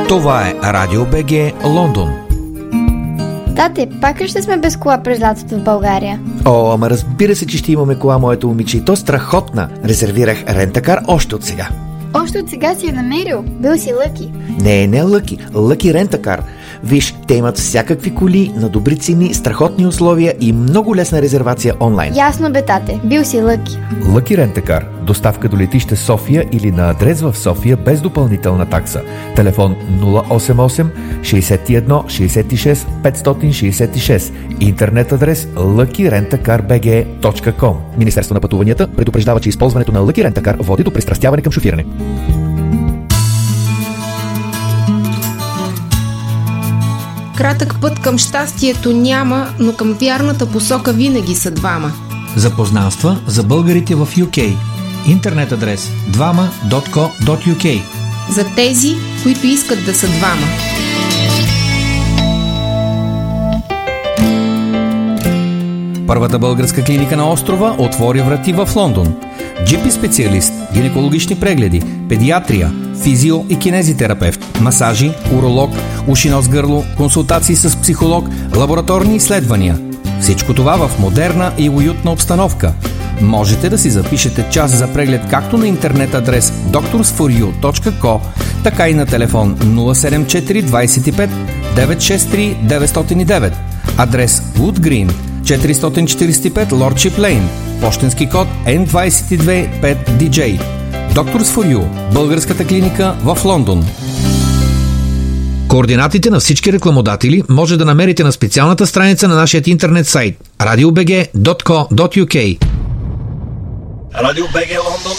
Това е Радио БГ Лондон. Тате, пак ли ще сме без кола през лятото в България? О, ама разбира се, че ще имаме кола, моето момиче. И то страхотна. Резервирах рентакар още от сега. Още от сега си я намерил? Бил си лъки. Не лъки. Лъки рентакар. Виж, те имат всякакви коли на добри цени, страхотни условия и много лесна резервация онлайн. Ясно бе, тате. Бил си лъки. Лъки Рентакар. Доставка до летище София или на адрес в София без допълнителна такса. Телефон 088 61 66 566. Интернет адрес luckyrentakarbg.com. Министерство на пътуванията предупреждава, че използването на Лъки Рентакар води до пристрастяване към шофиране. Кратък път към щастието няма, но към вярната посока винаги са двама. Запознанства за българите в UK. Интернет адрес dvama.co.uk. За тези, които искат да са двама. Първата българска клиника на острова отвори врати в Лондон. GP специалист, гинекологични прегледи, педиатрия, физио и кинезитерапевт, масажи, уролог, уши-нос гърло, консултации с психолог, лабораторни изследвания. Всичко това в модерна и уютна обстановка. Можете да си запишете час за преглед както на интернет адрес doctorsforyou.co, така и на телефон 074 25 963 909. Адрес Wood Green, 445 Lordship Lane, пощенски код N225DJ. Doctors for You, българската клиника в Лондон. Координатите на всички рекламодатели може да намерите на специалната страница на нашия интернет сайт radiobg.co.uk. Радио БГ Лондон